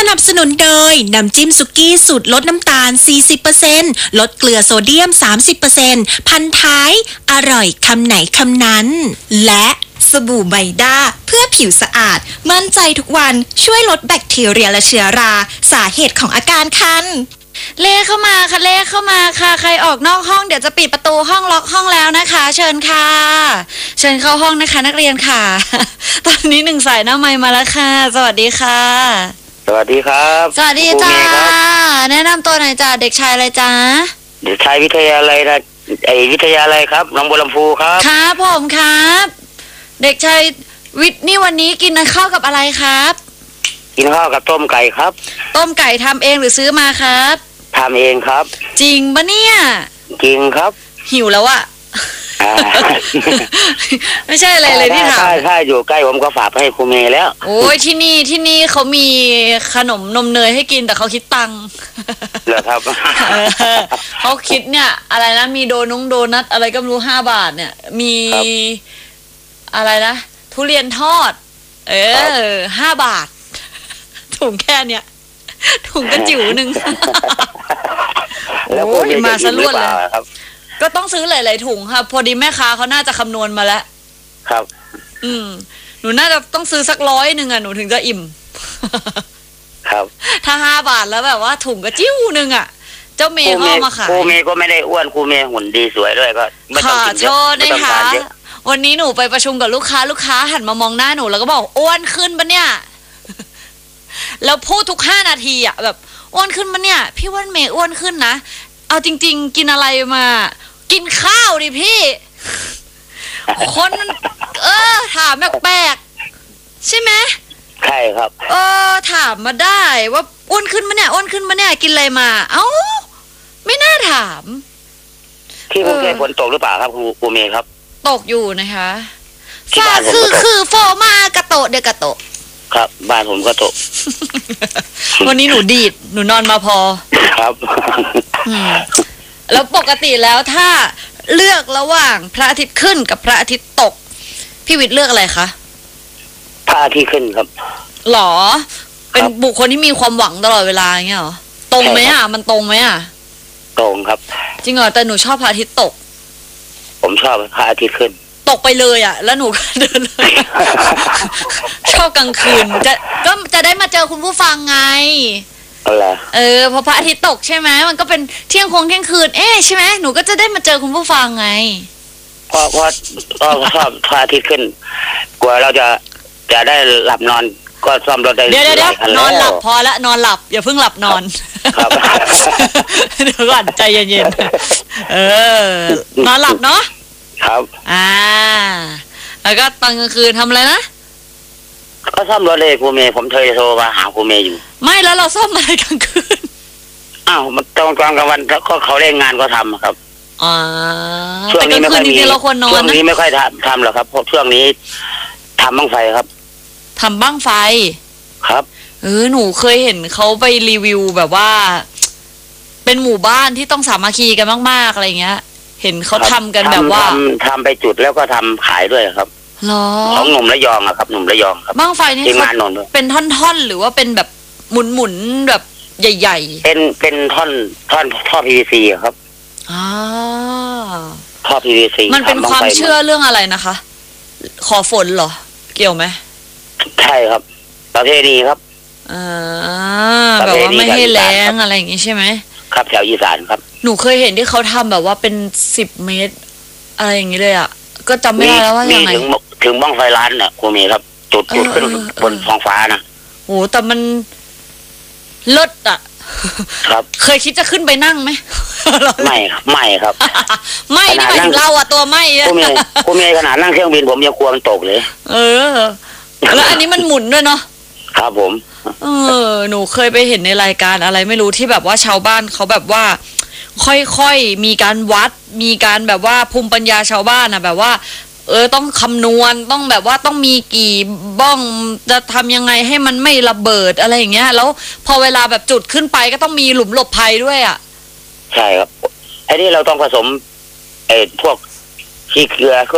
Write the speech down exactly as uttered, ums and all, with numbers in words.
นับสนุนโดยน้ำจิ้มสุกี้สูตรลดน้ำตาล สี่สิบเปอร์เซ็นต์ ลดเกลือโซเดียม สามสิบเปอร์เซ็นต์ พันท้ายอร่อยคำไหนคำนั้นและสบู่ไมด้าเพื่อผิวสะอาดมั่นใจทุกวันช่วยลดแบคทีเรียและเชื้อราสาเหตุของอาการคันเลขเข้ามาค่ะเลขเข้ามาค่ะใครออกนอกห้องเดี๋ยวจะปิดประตูห้องล็อกห้องแล้วนะคะเชิญค่ะเชิญเข้าห้องนะคะนักเรียนค่ะตอนนี้หนึ่งสายหน้าไมค์มาแล้วค่ะสวัสดีค่ะสวัสดีครับสวัสดีจ้าแนะนำตัวหน่อยจ้าเด็กชายอะไรจ้าเด็กชายวิทยาลัยนะไอวิทยาลัยครับหนองบัวลำพูครับครับผมครับเด็กชายวิทย์นี่วันนี้กินข้าวกับอะไรครับกินข้าวกับต้มไก่ครับต้มไก่ทำเองหรือซื้อมาครับทำเองครับจริงปะเนี่ยจริงครับหิวแล้วอะไม่ใช่อะไรเลยที่ถามใช่ใช่อยู่ใกล้ผมก็ฝากให้ครูเมย์แล้วโอ้ยที่นี่ที่นี่เขามีขนมนมเนยให้กินแต่เขาคิดตังค์เหรอครับเขาคิดเนี่ยอะไรนะมีโดนุ้งโดนัทอะไรก็ไม่รู้ห้าบาทเนี่ยมีอะไรนะทุเรียนทอดเออห้าบาทถุงแค่เนี้ยถุงกระจิ๋วหนึ่งแล้วโอ้ยมาซะล้วนเลยก็ต้องซื้อหลายๆถุงค่ะพอดีแม่ค้าเขาน่าจะคำนวณมาแล้วครับอืมหนูน่าจะต้องซื้อสักร้อยหนึ่งอ่ะหนูถึงจะอิ่มครับถ้าห้าบาทแล้วแบบว่าถุงกระจิ้วหนึ่งอ่ะเจ้าเมย์เขามาขายครูเมย์ก็ไม่ได้อ้วนครูเมย์หุ่นดีสวยด้วยก็ไม่ต้องกินเยอะไม่ต้องการเยอะวันนี้หนูไปประชุมกับลูกค้าลูกค้าหันมามองหน้าหนูแล้วก็บอกอ้วนขึ้นปะเนี่ยแล้วพูดทุกห้านาทีอ่ะแบบอ้วนขึ้นปะเนี่ยพี่ว่าเมย์อ้วนขึ้นนะเอาจริงๆกินอะไรมากินข้าวดิพี่คนเออถามแปลกๆใช่ไหมใช่ครับเออถามมาได้ว่าอ้วนขึ้นมาเนี่ยอ้วนขึ้นมาเนี่ยกินอะไรมาเอ้าไม่น่าถามที่กรุงเทพฝนตกหรือเปล่าครับครูครูเมย์ครับตกอยู่นะคะฟ้าคือคือโฟมากระโตเดกระโตครับบ้านผมก็ตกวันนี้หนูดีดหนูนอนมาพอครับแล้วปกติแล้วถ้าเลือกระหว่างพระอาทิตย์ขึ้นกับพระอาทิตย์ตกพี่วิทย์เลือกอะไรคะพระอาทิตย์ขึ้นครับหรอเป็นบุคคลที่มีความหวังตลอดเวลาอย่างเงี้ยหรอตรงไหมอ่ะมันตรงไหมอ่ะตรงครับจริงเหรอแต่หนูชอบพระอาทิตย์ตกผมชอบพระอาทิตย์ขึ้นตกไปเลยอ่ะแล้วหนูก็เดินเลยชอบกลางคืนจะก็จะได้มาเจอคุณผู้ฟังไงเออพอพระอาทิตย์ตกใช่ไหมมันก็เป็นเที่ยงคงเที่ยงคืนเอ๊ะใช่ไหมหนูก็จะได้มาเจอคุณผู้ฟังไงเพราะเพราะก็ชอบพระอาทิตย์ขึ้นกว่าเราจะจะได้หลับนอนก็ซ่อมรถได้เดี๋ยวเดี๋ยวนอนหลับพอละนอนหลับอย่าเพิ่งหลับนอนครับเดี๋ยวก่อนใจเย็นๆเออนอนหลับเนาะครับอ่าแล้วก็ตอนกลางคืนทำอะไรนะก็ซ่อมรถเลยครูเมย์ผมเคยโทรมาหาครูเมย์อยู่ไม่แล้วเราซ่อมอะไรกลางคืนอ้าวมันตอนกลางวันก็เขาเล่นงานก็ทำครับอ๋อช่วงนี้ไม่ค่อยมีเราควรนอนนะช่วงนี้ไม่ค่อยทำทำหรอกครับเพราะช่วงนี้ทำบั้งไฟครับทำบั้งไฟครับเออหนูเคยเห็นเขาไปรีวิวแบบว่าเป็นหมู่บ้านที่ต้องสามัคคีกันมากๆอะไรเงี้ยเห็นเขาทำกันแบบว่าทำไปจุดแล้วก็ทำขายด้วยครับของหนุ่มระยองอะครับหนุ่มระยองครับบั้งไฟนี่เป็นท่อนๆหรือว่าเป็นแบบหมุนๆแบบใหญ่ๆเป็นเป็นท่อนท่อนท่อ พี วี ซี ครับอ๋อท่อ พี วี ซีมันเป็นความเชื่อเรื่องอะไรนะคะขอฝนเหรอเกี่ยวไหมใช่ครับประเพณีครับอ่าแบบว่าไม่ให้แรงอะไรอย่างงี้ใช่ไหมครับแถวอีสานครับหนูเคยเห็นที่เขาทำแบบว่าเป็นสิบเมตรอะไรอย่างงี้เลยอ่ะก็จำไม่ได้แล้วว่ายังไงถึงถึงบ้องไฟล้านน่ะครูเมย์ครับจุดจุดขึ้นบนท้องฟ้านะโอ้แต่มันเลิศอ่ะครับเคยคิดจะขึ้นไปนั่งไหมไม่ครับไม่ครับไม่นี่หมายถึงเราอ่ะตัวไม่ครูเมย์ครูเมย์ขนาดนั่งเครื่องบินผมยังกลัวมันตกเลยเออแล้วอันนี้มันหมุนด้วยเนาะครับผมเออหนูเคยไปเห็นในรายการอะไรไม่รู้ที่แบบว่าชาวบ้านเขาแบบว่าค่อยๆมีการวัดมีการแบบว่าภูมิปัญญาชาวบ้านอ่ะแบบว่าเออต้องคำนวณต้องแบบว่าต้องมีกี่บ้องจะทำยังไงให้มันไม่ระเบิดอะไรอย่างเงี้ยแล้วพอเวลาแบบจุดขึ้นไปก็ต้องมีหลุมหลบภัยด้วยอ่ะใช่ครับไอ้นี่เราต้องผสมไอ้พวกขี้เกลือ